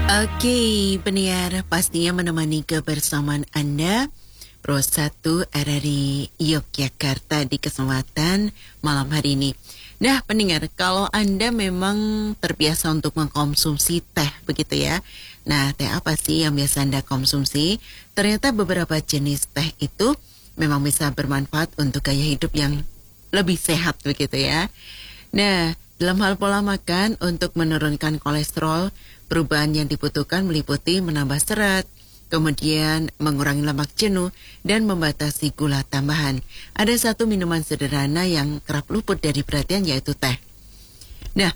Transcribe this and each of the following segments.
Oke, pendengar pastinya menemani kebersamaan Anda Pro 1 RRI Yogyakarta di kesempatan malam hari ini. Nah, pendengar, kalau Anda memang terbiasa untuk mengkonsumsi teh begitu ya. Nah, teh apa sih yang biasa Anda konsumsi? Ternyata beberapa jenis teh itu memang bisa bermanfaat untuk gaya hidup yang lebih sehat begitu ya. Nah, dalam hal pola makan untuk menurunkan kolesterol, perubahan yang dibutuhkan meliputi menambah serat, kemudian mengurangi lemak jenuh, dan membatasi gula tambahan. Ada satu minuman sederhana yang kerap luput dari perhatian yaitu teh. Nah,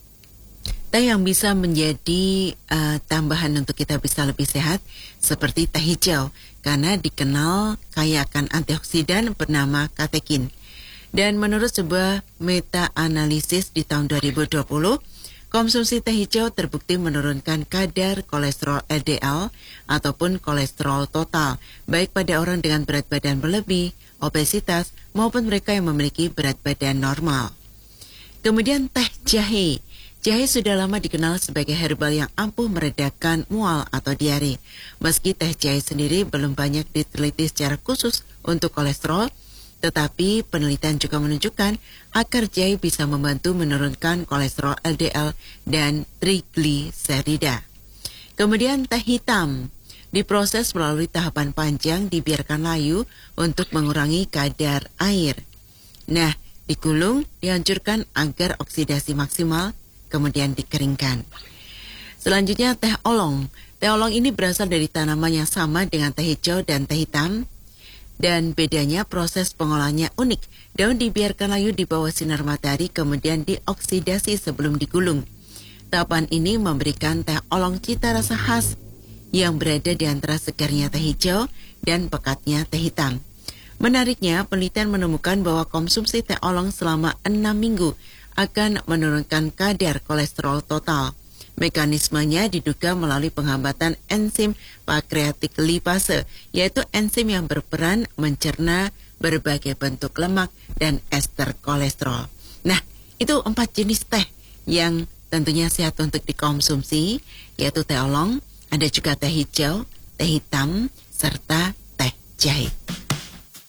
teh yang bisa menjadi tambahan untuk kita bisa lebih sehat seperti teh hijau karena dikenal kaya akan antioksidan bernama katekin. Dan menurut sebuah meta-analisis di tahun 2020, konsumsi teh hijau terbukti menurunkan kadar kolesterol LDL ataupun kolesterol total, baik pada orang dengan berat badan berlebih, obesitas, maupun mereka yang memiliki berat badan normal. Kemudian teh jahe. Jahe sudah lama dikenal sebagai herbal yang ampuh meredakan mual atau diare. Meski teh jahe sendiri belum banyak diteliti secara khusus untuk kolesterol, tetapi penelitian juga menunjukkan akar jahe bisa membantu menurunkan kolesterol LDL dan trigliserida. Kemudian teh hitam diproses melalui tahapan panjang dibiarkan layu untuk mengurangi kadar air. Nah, digulung, dihancurkan agar oksidasi maksimal, kemudian dikeringkan. Selanjutnya teh olong. Teh olong ini berasal dari tanaman yang sama dengan teh hijau dan teh hitam. Dan bedanya proses pengolahannya unik. Daun dibiarkan layu di bawah sinar matahari kemudian dioksidasi sebelum digulung. Tahapan ini memberikan teh olong cita rasa khas yang berada di antara segarnya teh hijau dan pekatnya teh hitam. Menariknya, penelitian menemukan bahwa konsumsi teh olong selama 6 minggu akan menurunkan kadar kolesterol total. Mekanismenya diduga melalui penghambatan enzim pankreatik lipase, yaitu enzim yang berperan mencerna berbagai bentuk lemak dan ester kolesterol. Nah, itu 4 jenis teh yang tentunya sehat untuk dikonsumsi, yaitu teh olong, ada juga teh hijau, teh hitam, serta teh jahe.